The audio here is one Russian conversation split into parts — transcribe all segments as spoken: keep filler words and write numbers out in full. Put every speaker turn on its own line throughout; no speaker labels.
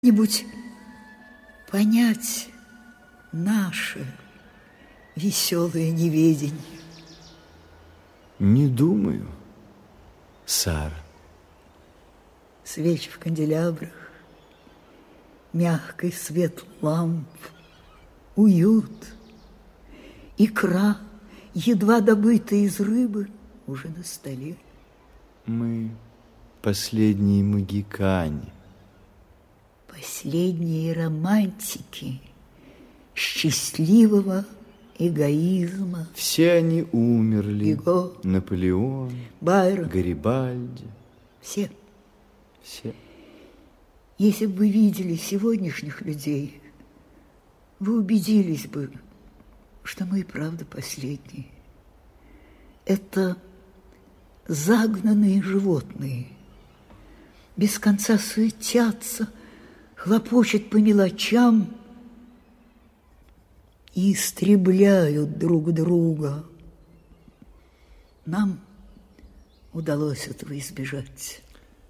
Нибудь понять наше веселое неведение?
Не думаю, Сара.
Свечи в канделябрах, мягкий свет ламп, уют, икра, едва добытая из рыбы, уже на столе.
Мы последние могикане.
Последние романтики счастливого эгоизма.
Все они умерли.
Гюго,
Наполеон,
Байрон.
Гарибальди.
Все.
Все.
Если бы вы видели сегодняшних людей, вы убедились бы, что мы и правда последние. Это загнанные животные, без конца суетятся, хлопочут по мелочам и истребляют друг друга. Нам удалось этого избежать.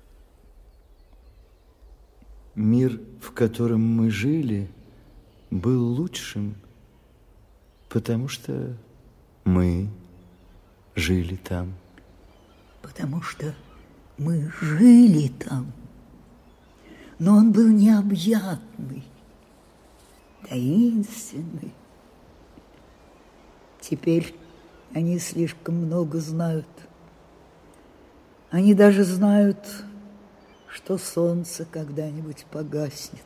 Мир, в котором мы жили, был лучшим, потому что мы жили там.
Потому что мы жили там. Но он был необъятный, таинственный. Теперь они слишком много знают. Они даже знают, что солнце когда-нибудь погаснет.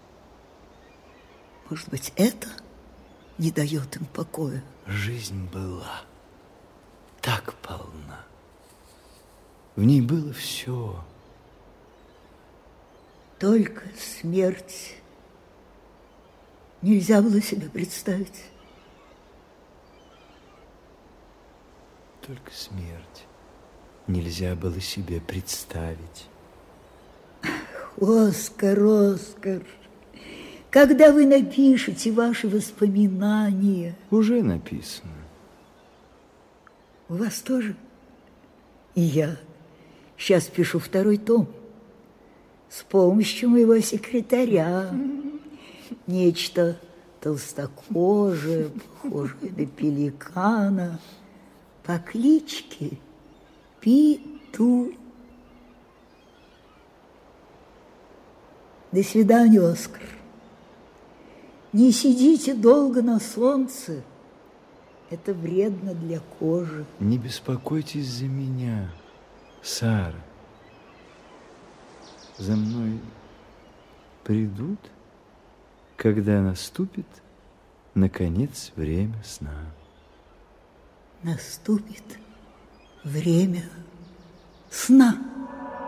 Может быть, это не дает им покоя?
Жизнь была так полна. В ней было все.
Только смерть нельзя было себе представить.
Только смерть нельзя было себе представить.
Оскар, Оскар, когда вы напишете ваши воспоминания?
Уже написано.
У вас тоже? И я сейчас пишу второй том с помощью моего секретаря. Нечто толстокожее, похожее на пеликана, по кличке Пету. До свидания, Оскар. Не сидите долго на солнце. Это вредно для кожи.
Не беспокойтесь за меня, Сара. За мной придут, когда наступит, наконец, время сна.
Наступит время сна.